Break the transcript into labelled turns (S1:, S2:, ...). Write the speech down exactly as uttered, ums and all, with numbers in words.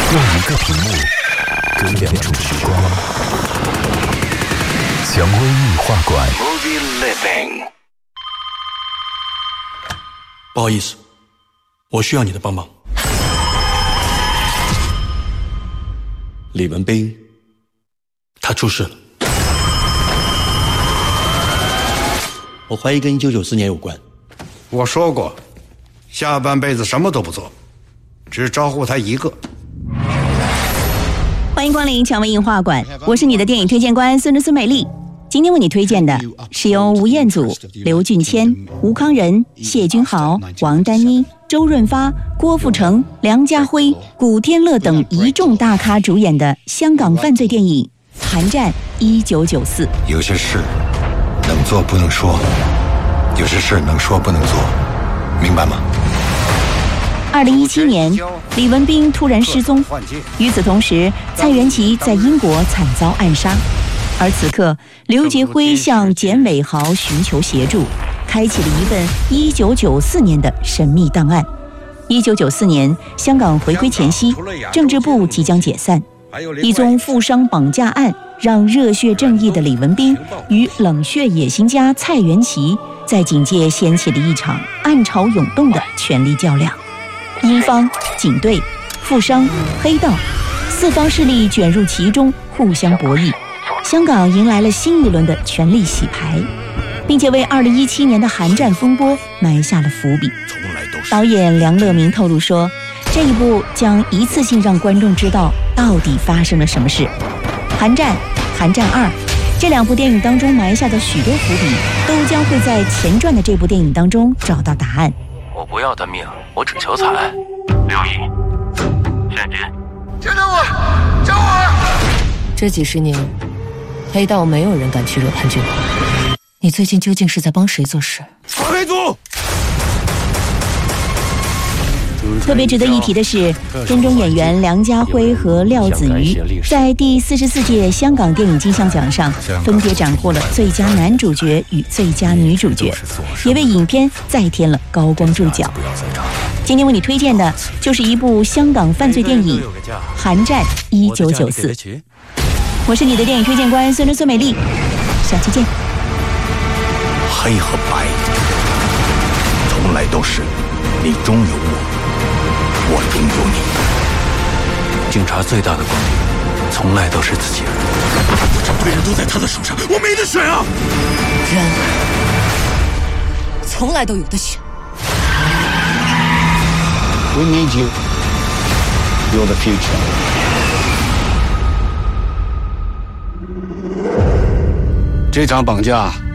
S1: 用一个屏幕隔两种时光。蔷薇映画馆。
S2: 不好意思，我需要你的帮忙。李文斌，他出事了。我怀疑跟一九九四年有关。
S3: 我说过，下半辈子什么都不做，只招呼他一个。
S4: 欢迎光临蔷薇映画馆，我是你的电影推荐官孙之孙美丽。今天为你推荐的是由吴彦祖、刘俊谦、吴康仁、谢君豪、王丹妮、周润发、郭富城、梁家辉、古天乐等一众大咖主演的香港犯罪电影《寒战一九九四》。
S5: 有些事能做不能说，有些事能说不能做，明白吗？
S4: 二零一七年，李文斌突然失踪，与此同时，蔡元琪在英国惨遭暗杀。而此刻，刘杰辉向简伟豪寻求协助，开启了一份一九九四年的神秘档案。一九九四年，香港回归前夕，政治部即将解散，一宗富商绑架案让热血正义的李文斌与冷血野心家蔡元琪在警界掀起了一场暗潮涌动的权力较量。英方、警队、富商、黑道四方势力卷入其中，互相博弈。香港迎来了新一轮的权力洗牌，并且为二零一七年的寒战风波埋下了伏笔。导演梁乐明透露说，这一部将一次性让观众知道到底发生了什么事。寒战、寒战二这两部电影当中埋下的许多伏笔，都将会在前传的这部电影当中找到答案。
S6: 我不要他命，我只求财。刘毅，现军，
S7: 救救我！救我！
S8: 这几十年，黑道没有人敢去惹潘俊华。你最近究竟是在帮谁做事？
S3: 打黑组！
S4: 特别值得一提的是，片中演员梁家辉和廖子瑜在第四十四届香港电影金像奖上分别斩获了最佳男主角与最佳女主角，也为影片再添了高光注脚。今天为你推荐的就是一部香港犯罪电影《寒战一九九四》。我是你的电影推荐官孙之孙美丽，下期见。
S5: 黑和白从来都是你中有我，我中有你。
S6: 警察最大的光明从来都是自己人。
S7: 我整队人都在他的手上，我没得选啊！
S8: 人从来都有得选。
S5: We need you. You're the future.
S3: 这场绑架